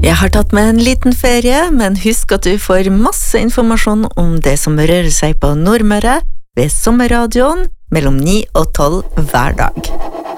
Jeg har tatt med en liten ferie, men husk at du får masse informasjon om det som rører seg på Nordmøre ved Sommerradioen mellom 9 og 12 hver dag.